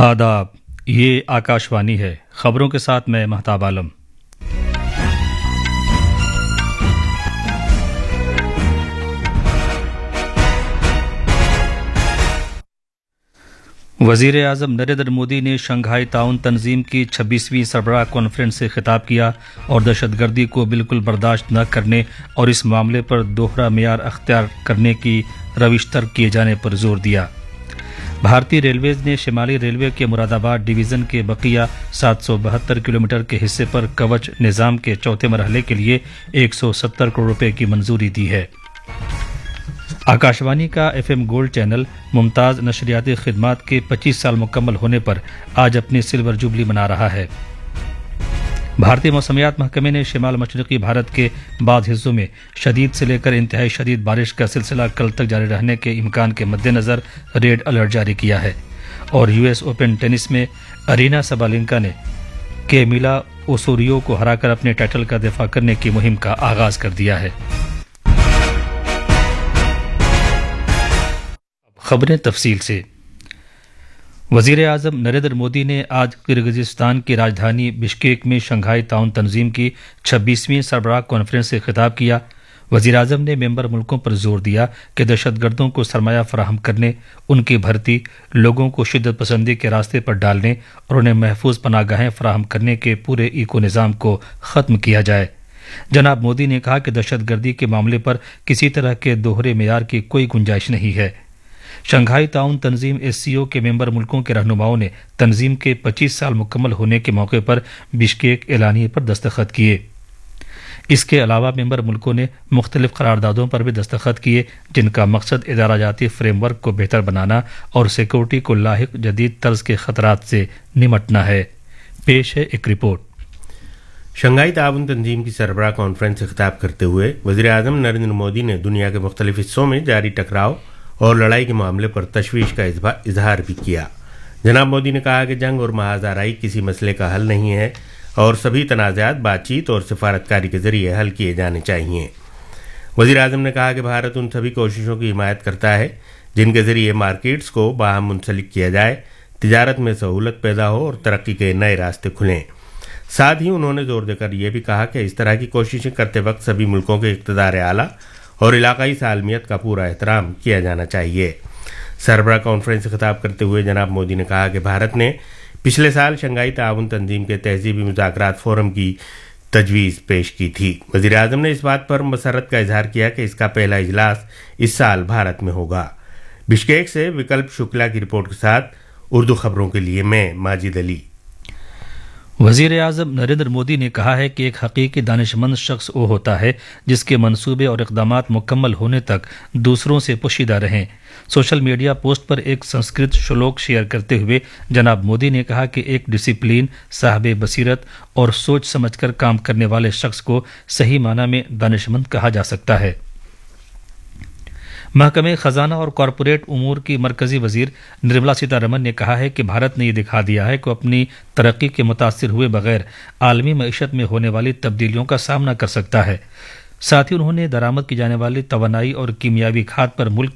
آداب، یہ آکاشوانی ہے۔ خبروں کے ساتھ میں مہتاب عالم۔ وزیر اعظم نریندر مودی نے شنگھائی تعاون تنظیم کی 26ویں سربراہ کانفرنس سے خطاب کیا اور دہشت گردی کو بالکل برداشت نہ کرنے اور اس معاملے پر دوہرا معیار اختیار کرنے کی روش ترک کیے جانے پر زور دیا۔ بھارتی ریلویز نے شمالی ریلوے کے مراد آباد ڈویژن کے بقیہ 772 کلومیٹر کے حصے پر کوچ نظام کے چوتھے مرحلے کے لیے 170 کروڑ روپے کی منظوری دی ہے۔ آکاشوانی کا FM گولڈ چینل ممتاز نشریاتی خدمات کے 25 سال مکمل ہونے پر آج اپنی سلور جوبلی منا رہا ہے۔ بھارتی موسمیات محکمے نے شمال مشرقی بھارت کے بعض حصوں میں شدید سے لے کر انتہائی شدید بارش کا سلسلہ کل تک جاری رہنے کے امکان کے مد نظر ریڈ الرٹ جاری کیا ہے، اور US اوپن ٹینس میں ارینا سابالینکا نے کیمیلا اوسوریو کو ہرا کر اپنے ٹائٹل کا دفاع کرنے کی مہم کا آغاز کر دیا ہے۔ خبریں تفصیل سے۔ وزیر اعظم نریندر مودی نے آج کرغزستان کی راجدھانی بشکیک میں شنگھائی تعاون تنظیم کی 26ویں سربراہ کانفرنس سے خطاب کیا۔ وزیر اعظم نے ممبر ملکوں پر زور دیا کہ دہشت گردوں کو سرمایہ فراہم کرنے، ان کی بھرتی، لوگوں کو شدت پسندی کے راستے پر ڈالنے اور انہیں محفوظ پناہ گاہیں فراہم کرنے کے پورے ایکو نظام کو ختم کیا جائے۔ جناب مودی نے کہا کہ دہشت گردی کے معاملے پر کسی طرح کے دوہرے معیار کی کوئی گنجائش نہیں ہے۔ شنگھائی تعاون تنظیم SCO کے ممبر ملکوں کے رہنماؤں نے تنظیم کے 25 سال مکمل ہونے کے موقع پر بشکیک اعلانیے پر دستخط کیے۔ اس کے علاوہ ممبر ملکوں نے مختلف قراردادوں پر بھی دستخط کیے جن کا مقصد ادارہ جاتی فریم ورک کو بہتر بنانا اور سیکورٹی کو لاحق جدید طرز کے خطرات سے نمٹنا ہے۔ پیش ہے ایک رپورٹ۔ شنگھائی تعاون تنظیم کی سربراہ کانفرنس سے خطاب کرتے ہوئے وزیر اعظم نریندر مودی نے دنیا کے مختلف حصوں میں جاری ٹکراؤ اور لڑائی کے معاملے پر تشویش کا اظہار بھی کیا۔ جناب مودی نے کہا کہ جنگ اور محاذ آرائی کسی مسئلے کا حل نہیں ہے اور سبھی تنازعات بات چیت اور سفارتکاری کے ذریعے حل کیے جانے چاہیے۔ وزیر اعظم نے کہا کہ بھارت ان سبھی کوششوں کی حمایت کرتا ہے جن کے ذریعے مارکیٹس کو باہم منسلک کیا جائے، تجارت میں سہولت پیدا ہو اور ترقی کے نئے راستے کھلیں۔ ساتھ ہی انہوں نے زور دے کر یہ بھی کہا کہ اس طرح کی کوششیں کرتے وقت سبھی ملکوں کے اقتدار اعلیٰ اور علاقائی سالمیت کا پورا احترام کیا جانا چاہیے۔ سربراہ کانفرنس سے خطاب کرتے ہوئے جناب مودی نے کہا کہ بھارت نے پچھلے سال شنگھائی تعاون تنظیم کے تہذیبی مذاکرات فورم کی تجویز پیش کی تھی۔ وزیر اعظم نے اس بات پر مسرت کا اظہار کیا کہ اس کا پہلا اجلاس اس سال بھارت میں ہوگا۔ بشکیک سے وکلپ شکلا کی رپورٹ کے ساتھ اردو خبروں کے لیے میں ماجد علی۔ وزیر اعظم نریندر مودی نے کہا ہے کہ ایک حقیقی دانش مند شخص وہ ہوتا ہے جس کے منصوبے اور اقدامات مکمل ہونے تک دوسروں سے پوشیدہ رہیں۔ سوشل میڈیا پوسٹ پر ایک سنسکرت شلوک شیئر کرتے ہوئے جناب مودی نے کہا کہ ایک ڈسپلین، صاحب بصیرت اور سوچ سمجھ کر کام کرنے والے شخص کو صحیح معنی میں دانش مند کہا جا سکتا ہے۔ محکمہ خزانہ اور کارپوریٹ امور کی مرکزی وزیر نرملا سیتا رمن نے کہا ہے کہ بھارت نے یہ دکھا دیا ہے کہ اپنی ترقی کے متاثر ہوئے بغیر عالمی معیشت میں ہونے والی تبدیلیوں کا سامنا کر سکتا ہے۔ ساتھ ہی انہوں نے درآمد کی جانے والی توانائی اور کیمیاوی کھاد پر ملک